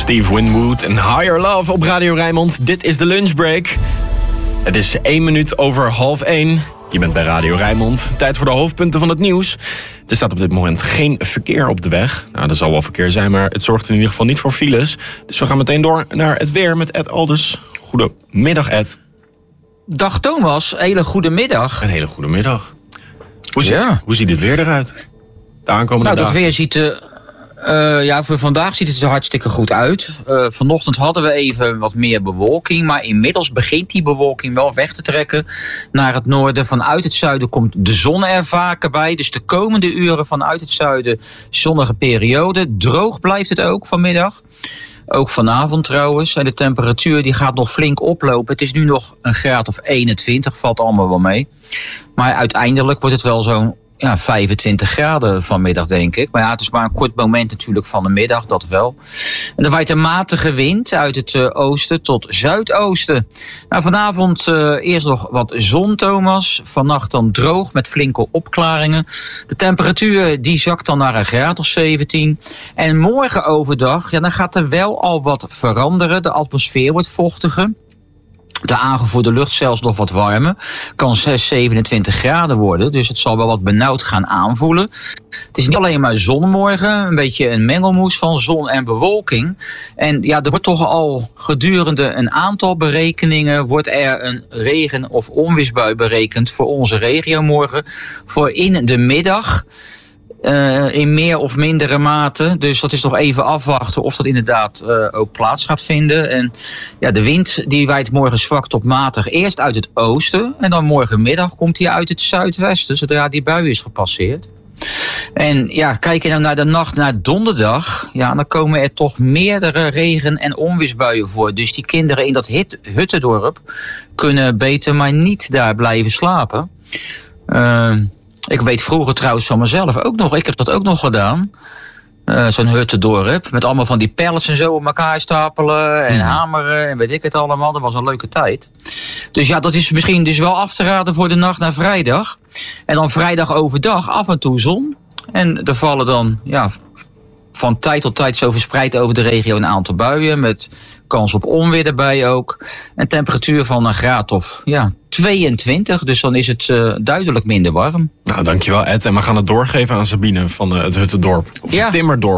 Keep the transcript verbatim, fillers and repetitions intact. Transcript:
Steve Winwood en Higher Love op Radio Rijnmond. Dit is de lunchbreak. Het is één minuut over half één. Je bent bij Radio Rijnmond. Tijd voor de hoofdpunten van het nieuws. Er staat op dit moment geen verkeer op de weg. Nou, er zal wel verkeer zijn, maar het zorgt in ieder geval niet voor files. Dus we gaan meteen door naar het weer met Ed Alders. Goedemiddag, Ed. Dag Thomas, hele goede middag. Een hele goede middag. Hoe, ja. ziet, hoe ziet het weer eruit? De aankomende nou, dagen. dat weer ziet er... Uh, ja, voor vandaag ziet het er hartstikke goed uit. Uh, vanochtend hadden we even wat meer bewolking, maar inmiddels begint die bewolking wel weg te trekken naar het noorden. Vanuit het zuiden komt de zon er vaker bij. Dus de komende uren vanuit het zuiden zonnige periode. Droog blijft het ook vanmiddag. Ook vanavond trouwens. En de temperatuur die gaat nog flink oplopen. Het is nu nog een graad of eenentwintig, valt allemaal wel mee. Maar uiteindelijk wordt het wel zo'n ja, vijfentwintig graden vanmiddag, denk ik. Maar ja, het is maar een kort moment natuurlijk van de middag, dat wel. En er waait een matige wind uit het uh, oosten tot zuidoosten. Nou, vanavond uh, eerst nog wat zon, Thomas. Vannacht dan droog met flinke opklaringen. De temperatuur die zakt dan naar een graad of zeventien. En morgen overdag, ja, dan gaat er wel al wat veranderen. De atmosfeer wordt vochtiger. De aangevoerde lucht zelfs nog wat warmer. Kan zes, zevenentwintig graden worden. Dus het zal wel wat benauwd gaan aanvoelen. Het is niet alleen maar zon morgen. Een beetje een mengelmoes van zon en bewolking. En ja, er wordt toch al gedurende een aantal berekeningen wordt er een regen- of onweersbui berekend voor onze regio morgen. Voor in de middag. Uh, in meer of mindere mate. Dus dat is nog even afwachten of dat inderdaad uh, ook plaats gaat vinden. En ja, de wind die waait morgen zwak tot matig. Eerst uit het oosten. En dan morgenmiddag komt hij uit het zuidwesten. Zodra die bui is gepasseerd. En ja, kijk je nou naar de nacht naar donderdag. Ja, dan komen er toch meerdere regen- en onweersbuien voor. Dus die kinderen in dat hit, Huttendorp kunnen beter maar niet daar blijven slapen. Uh, Ik weet vroeger trouwens van mezelf ook nog. Ik heb dat ook nog gedaan. Uh, zo'n Huttendorp. Met allemaal van die pallets en zo op elkaar stapelen. En hameren en weet ik het allemaal. Dat was een leuke tijd. Dus ja, dat is misschien dus wel af te raden voor de nacht naar vrijdag. En dan vrijdag overdag af en toe zon. En er vallen dan ja, van tijd tot tijd zo verspreid over de regio een aantal buien. Met kans op onweer erbij ook. En temperatuur van een graad of ja, tweeëntwintig. Dus dan is het uh, duidelijk minder warm. Nou, dankjewel Ed. En we gaan het doorgeven aan Sabine van uh, het Huttendorp. Of ja. het Timmerdorp.